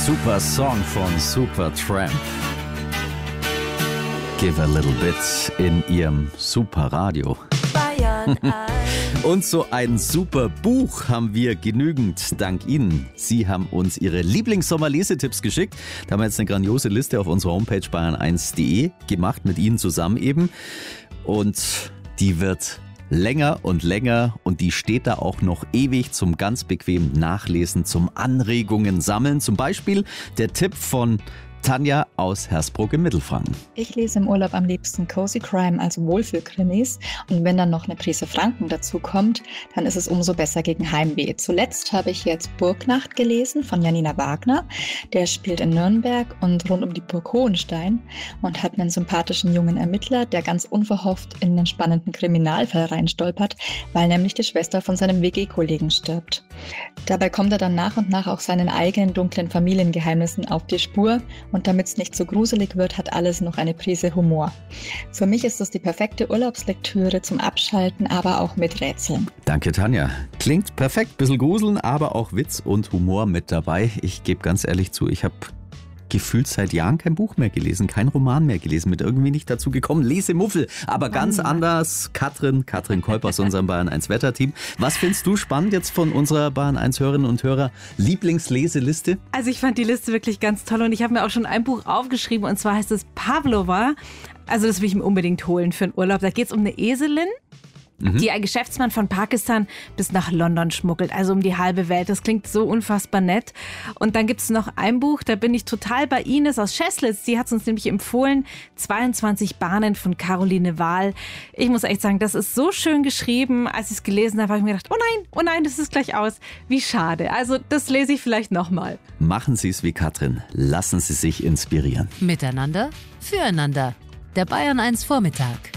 Super Song von Supertramp. Give a little bit in ihrem Superradio. Bayern 1. Und so ein super Buch haben wir genügend, dank Ihnen. Sie haben uns Ihre Lieblings-Sommer-Lesetipps geschickt. Da haben wir jetzt eine grandiose Liste auf unserer Homepage bayern1.de gemacht, mit Ihnen zusammen eben. Und die wird länger und länger und die steht da auch noch ewig zum ganz bequemen Nachlesen, zum Anregungen sammeln. Zum Beispiel der Tipp von Tanja aus Hersbruck im Mittelfranken. Ich lese im Urlaub am liebsten Cozy Crime, also Wohlfühlkrimis. Und wenn dann noch eine Prise Franken dazu kommt, dann ist es umso besser gegen Heimweh. Zuletzt habe ich jetzt Burgnacht gelesen von Janina Wagner. Der spielt in Nürnberg und rund um die Burg Hohenstein und hat einen sympathischen jungen Ermittler, der ganz unverhofft in einen spannenden Kriminalfall reinstolpert, weil nämlich die Schwester von seinem WG-Kollegen stirbt. Dabei kommt er dann nach und nach auch seinen eigenen dunklen Familiengeheimnissen auf die Spur. Und damit es nicht so gruselig wird, hat alles noch eine Prise Humor. Für mich ist das die perfekte Urlaubslektüre zum Abschalten, aber auch mit Rätseln. Danke, Tanja. Klingt perfekt, bisschen gruseln, aber auch Witz und Humor mit dabei. Ich gebe ganz ehrlich zu, ich habe gefühlt seit Jahren kein Buch mehr gelesen, kein Roman mehr gelesen, mit irgendwie nicht dazu gekommen. Lesemuffel, aber ganz anders. Katrin Kolb aus unserem Bayern 1 Wetterteam. Was findest du spannend jetzt von unserer Bayern 1 Hörerinnen und Hörer Lieblingsleseliste? Also ich fand die Liste wirklich ganz toll und ich habe mir auch schon ein Buch aufgeschrieben und zwar heißt es Pavlova. Also das will ich mir unbedingt holen für einen Urlaub. Da geht es um eine Eselin, die ein Geschäftsmann von Pakistan bis nach London schmuggelt, also um die halbe Welt. Das klingt so unfassbar nett. Und dann gibt es noch ein Buch, da bin ich total bei Ines aus Scheßlitz. Die hat es uns nämlich empfohlen, 22 Bahnen von Caroline Wahl. Ich muss echt sagen, das ist so schön geschrieben. Als ich es gelesen habe, habe ich mir gedacht, oh nein, das ist gleich aus. Wie schade. Also das lese ich vielleicht nochmal. Machen Sie es wie Katrin. Lassen Sie sich inspirieren. Miteinander, füreinander. Der Bayern 1 Vormittag.